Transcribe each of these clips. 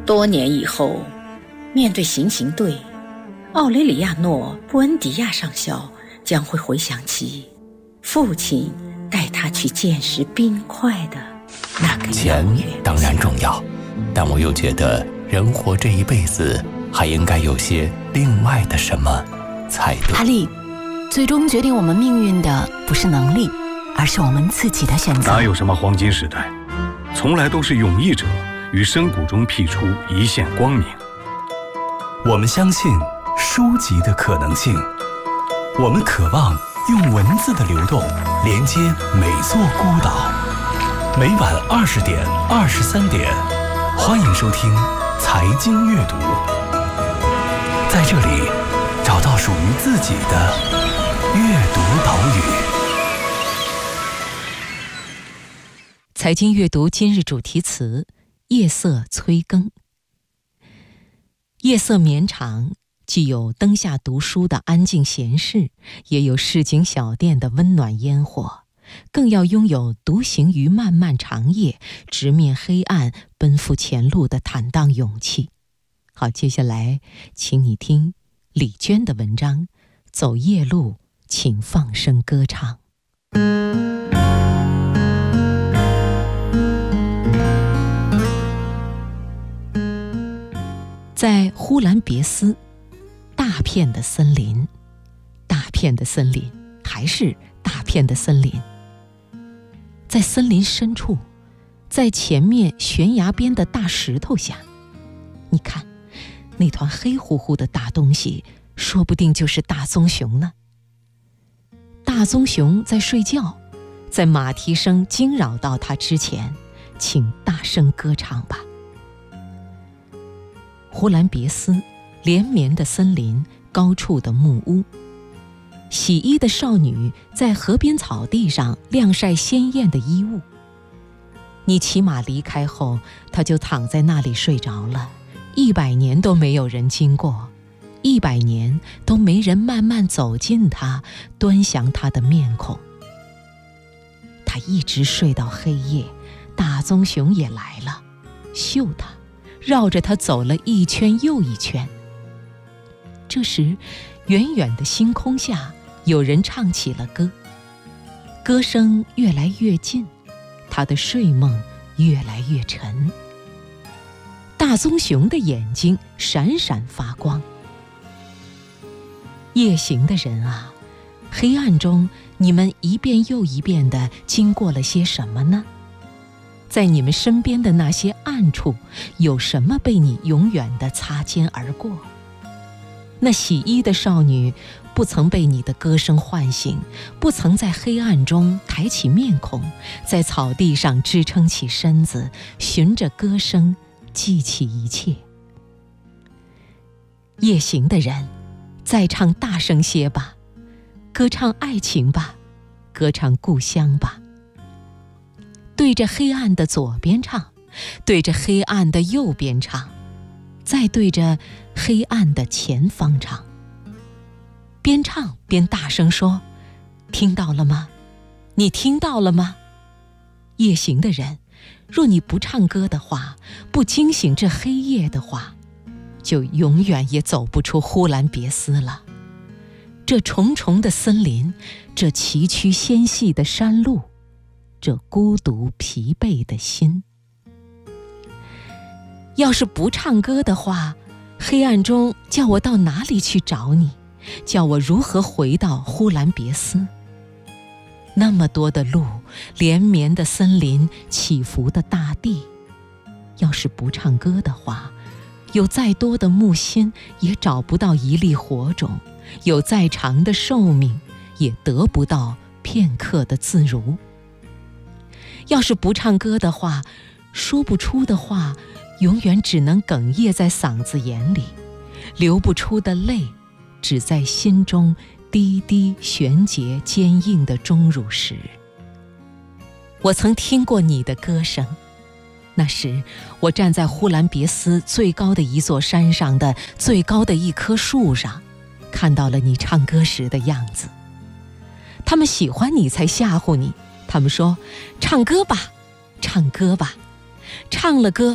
多年以后，面对行刑队，奥雷里亚诺·布恩迪亚上校将会回想起父亲带他去见识冰块的那个钱当然重要，但我又觉得人活这一辈子还应该有些另外的什么才对。 阿丽，最终决定我们命运的不是能力，而是我们自己的选择。 哪有什么黄金时代，从来都是勇毅者于深谷中辟出一线光明。 我们相信书籍的可能性，我们渴望用文字的流动连接每座孤岛。每晚20点、23点，欢迎收听财经阅读，在这里找到属于自己的阅读岛屿。 财经阅读今日主题词：夜色催更。夜色绵长，既有灯下读书的安静闲适，也有市井小店的温暖烟火，更要拥有独行于漫漫长夜，直面黑暗，奔赴前路的坦荡勇气。好，接下来请你听李娟的文章《走夜路，请放声歌唱》。在呼兰别斯，大片的森林，大片的森林，还是大片的森林。在森林深处，在前面悬崖边的大石头下，你看，那团黑乎乎的大东西，说不定就是大棕熊呢。大棕熊在睡觉，在马蹄声惊扰到它之前，请大声歌唱吧。呼兰别斯，连绵的森林，高处的木屋。洗衣的少女在河边草地上晾晒鲜艳的衣物。你骑马离开后，她就躺在那里睡着了。100年都没有人经过，100年都没人慢慢走近她，端详她的面孔。她一直睡到黑夜，大棕熊也来了，嗅她，绕着他走了一圈又一圈。这时，远远的星空下，有人唱起了歌，歌声越来越近，他的睡梦越来越沉。大棕熊的眼睛闪闪发光。夜行的人啊，黑暗中你们一遍又一遍地经过了些什么呢？在你们身边的那些暗处，有什么被你永远地擦肩而过？那洗衣的少女不曾被你的歌声唤醒，不曾在黑暗中抬起面孔，在草地上支撑起身子，循着歌声记起一切。夜行的人，再唱大声些吧，歌唱爱情吧，歌唱故乡吧。对着黑暗的左边唱，对着黑暗的右边唱，再对着黑暗的前方唱。边唱边大声说：听到了吗？你听到了吗？夜行的人，若你不唱歌的话，不惊醒这黑夜的话，就永远也走不出呼兰别斯了。这重重的森林，这崎岖纤细的山路，这孤独疲惫的心。要是不唱歌的话，黑暗中叫我到哪里去找你？叫我如何回到呼兰别斯？那么多的路，连绵的森林，起伏的大地。要是不唱歌的话，有再多的木心也找不到一粒火种，有再长的寿命也得不到片刻的自如。要是不唱歌的话，说不出的话永远只能哽咽在嗓子眼里，流不出的泪只在心中滴滴悬结坚硬的钟乳石。我曾听过你的歌声，那时我站在呼兰别斯最高的一座山上的最高的一棵树上，看到了你唱歌时的样子。他们喜欢你才吓唬你，他们说唱歌吧，唱歌吧，唱了歌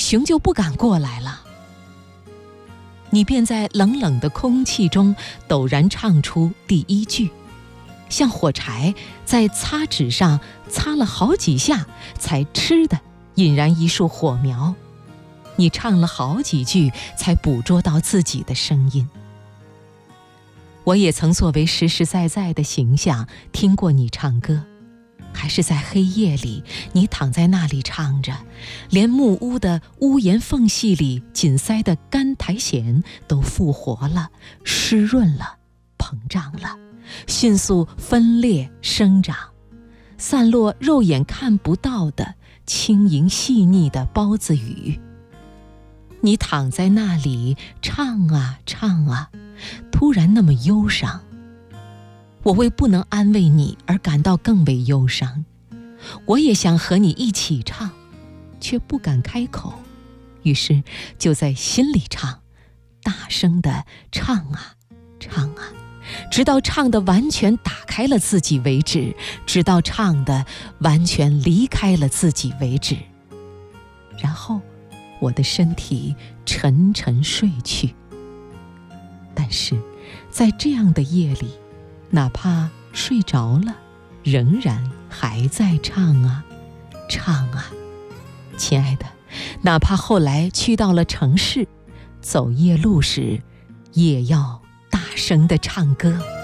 熊就不敢过来了。你便在冷冷的空气中陡然唱出第一句，像火柴在擦纸上擦了好几下，才嗤地引燃一束火苗。你唱了好几句，才捕捉到自己的声音。我也曾作为实实在在的形象听过你唱歌，还是在黑夜里，你躺在那里唱着，连木屋的屋檐缝隙里紧塞的干苔藓都复活了，湿润了，膨胀了，迅速分裂生长，散落肉眼看不到的轻盈细腻的孢子雨。你躺在那里唱啊唱啊，突然那么忧伤。我为不能安慰你而感到更为忧伤，我也想和你一起唱，却不敢开口，于是就在心里唱，大声地唱啊唱啊，直到唱得完全打开了自己为止，直到唱得完全离开了自己为止。然后我的身体沉沉睡去。但是在这样的夜里，哪怕睡着了，仍然还在唱啊唱啊。亲爱的，哪怕后来去到了城市，走夜路时，也要大声地唱歌。